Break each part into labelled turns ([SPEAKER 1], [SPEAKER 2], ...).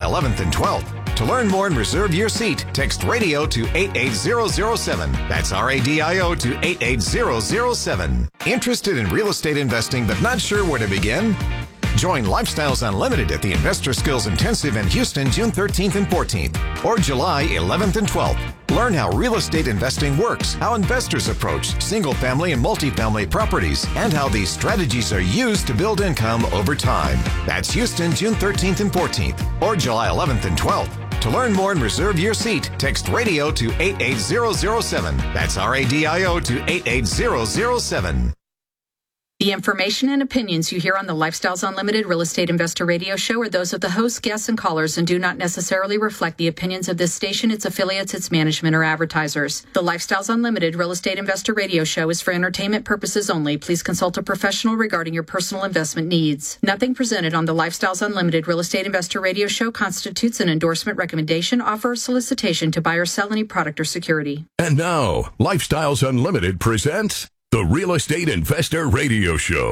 [SPEAKER 1] 11th and 12th. To learn more and reserve your seat, text radio to 88007. That's RADIO to 88007. Interested in real estate investing but not sure where to begin? Join Lifestyles Unlimited at the Investor Skills Intensive in Houston, June 13th and 14th, or July 11th and 12th. Learn how real estate investing works, how investors approach single-family and multifamily properties, and how these strategies are used to build income over time. That's Houston, June 13th and 14th, or July 11th and 12th. To learn more and reserve your seat, text radio to 88007. That's RADIO to 88007.
[SPEAKER 2] The information and opinions you hear on the Lifestyles Unlimited Real Estate Investor Radio Show are those of the hosts, guests, and callers and do not necessarily reflect the opinions of this station, its affiliates, its management, or advertisers. The Lifestyles Unlimited Real Estate Investor Radio Show is for entertainment purposes only. Please consult a professional regarding your personal investment needs. Nothing presented on the Lifestyles Unlimited Real Estate Investor Radio Show constitutes an endorsement, recommendation, offer, or solicitation to buy or sell any product or security.
[SPEAKER 3] And now, Lifestyles Unlimited presents the Real Estate Investor Radio Show.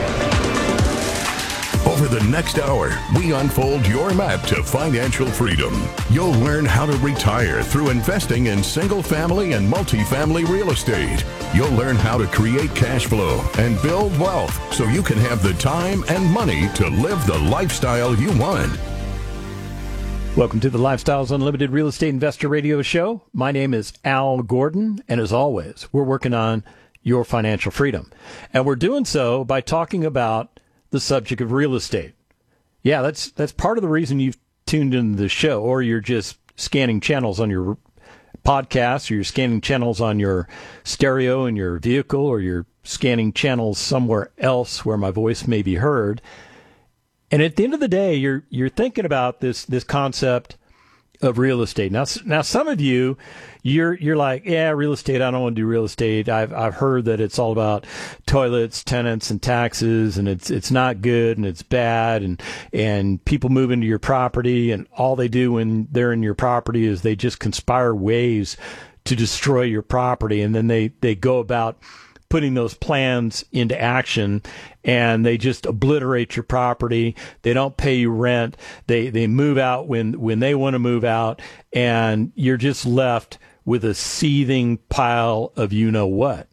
[SPEAKER 3] Over the next hour, we unfold your map to financial freedom. You'll learn how to retire through investing in single-family and multifamily real estate. You'll learn how to create cash flow and build wealth so you can have the time and money to live the lifestyle you want.
[SPEAKER 4] Welcome to the Lifestyles Unlimited Real Estate Investor Radio Show. My name is Al Gordon, and as always, we're working on your financial freedom. And we're doing so by talking about the subject of real estate. Yeah, that's part of the reason you've tuned into the show, or you're just scanning channels on your podcast, or you're scanning channels on your stereo in your vehicle, or you're scanning channels somewhere else where my voice may be heard. And at the end of the day, you're thinking about this concept of real estate. Now some of you, you're like, yeah, real estate, I don't want to do real estate. I've heard that it's all about toilets, tenants, and taxes, and it's not good and it's bad, and people move into your property, and all they do when they're in your property is they just conspire ways to destroy your property, and then they go about putting those plans into action, and they just obliterate your property. They don't pay you rent. They move out when they want to move out, and you're just left with a seething pile of you-know-what.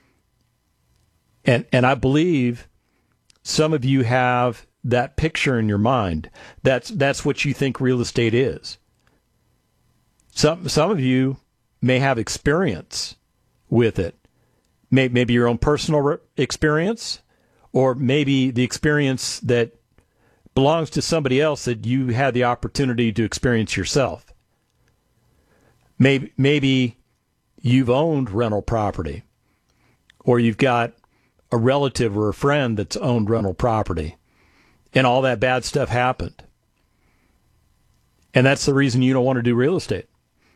[SPEAKER 4] And I believe some of you have that picture in your mind. That's what you think real estate is. Some of you may have experience with it. Maybe your own personal experience, or maybe the experience that belongs to somebody else that you had the opportunity to experience yourself. Maybe you've owned rental property, or you've got a relative or a friend that's owned rental property, and all that bad stuff happened. And that's the reason you don't want to do real estate.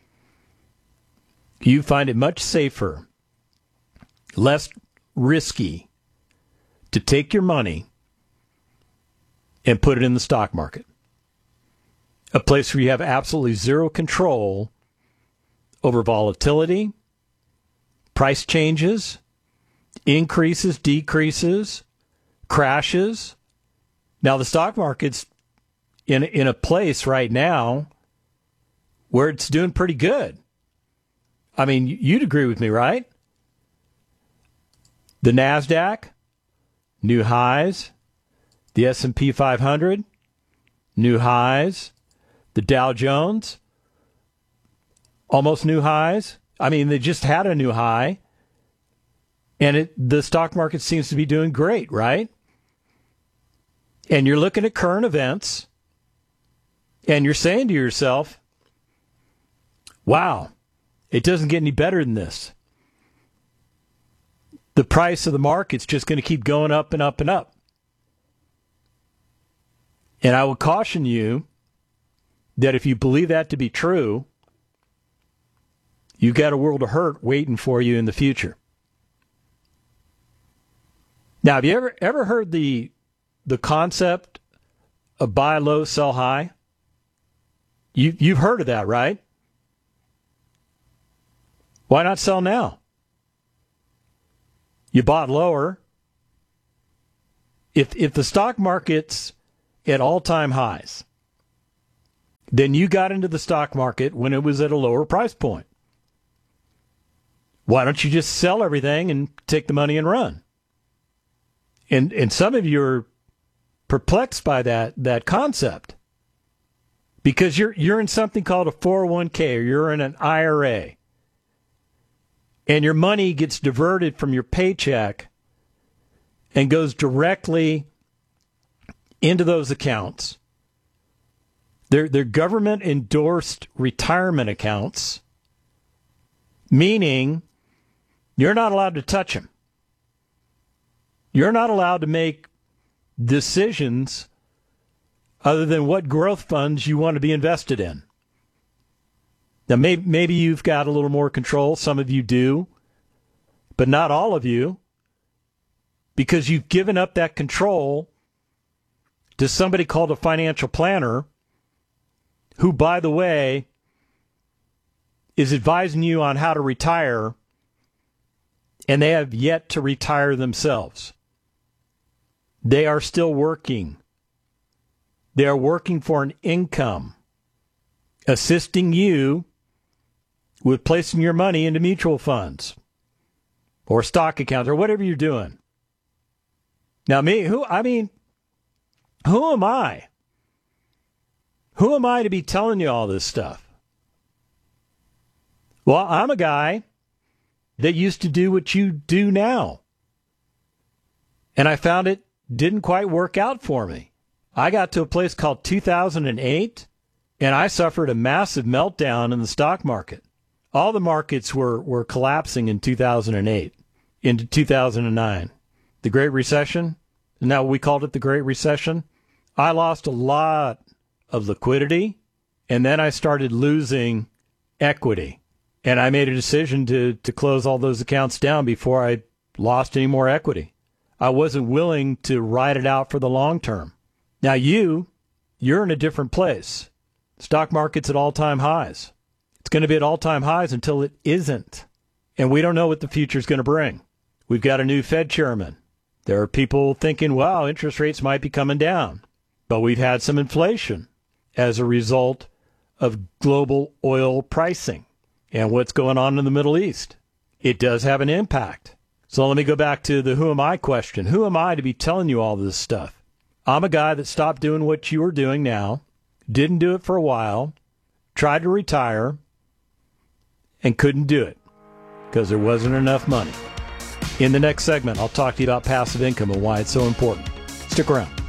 [SPEAKER 4] You find it much safer, less risky, to take your money and put it in the stock market. A place where you have absolutely zero control over volatility, price changes, increases, decreases, crashes. Now, the stock market's in a place right now where it's doing pretty good. I mean, you'd agree with me, right? The NASDAQ, new highs. The S&P 500, new highs. The Dow Jones, almost new highs. I mean, they just had a new high. And the stock market seems to be doing great, right? And you're looking at current events, and you're saying to yourself, wow, it doesn't get any better than this. The price of the market's just going to keep going up and up and up. And I would caution you that if you believe that to be true, you've got a world of hurt waiting for you in the future. Now, have you ever heard the concept of buy low, sell high? You've heard of that, right? Why not sell now? You bought lower. If the stock market's at all-time highs, Then you got into the stock market when it was at a lower price point. Why don't you just sell everything and take the money and run? And some of you are perplexed by that concept because you're in something called a 401k or you're in an IRA, and your money gets diverted from your paycheck and goes directly into those accounts. They're government-endorsed retirement accounts, meaning you're not allowed to touch them. You're not allowed to make decisions other than what growth funds you want to be invested in. Now, maybe you've got a little more control. Some of you do, but not all of you, because you've given up that control to somebody called a financial planner who, by the way, is advising you on how to retire, and they have yet to retire themselves. They are still working. They are working for an income, assisting you with placing your money into mutual funds or stock accounts or whatever you're doing. Now, who am I? Who am I to be telling you all this stuff? Well, I'm a guy that used to do what you do now. And I found it didn't quite work out for me. I got to a place called 2008, and I suffered a massive meltdown in the stock market. All the markets were collapsing in 2008 into 2009. The Great Recession, now we called it the Great Recession. I lost a lot of liquidity, and then I started losing equity. And I made a decision to close all those accounts down before I lost any more equity. I wasn't willing to ride it out for the long term. Now you're in a different place. Stock market's at all-time highs. It's going to be at all-time highs until it isn't. And we don't know what the future's going to bring. We've got a new Fed chairman. There are people thinking, wow, interest rates might be coming down. But we've had some inflation as a result of global oil pricing and what's going on in the Middle East. It does have an impact. So let me go back to the who am I question. Who am I to be telling you all this stuff? I'm a guy that stopped doing what you are doing now, didn't do it for a while, tried to retire, and couldn't do it because there wasn't enough money. In the next segment, I'll talk to you about passive income and why it's so important. Stick around.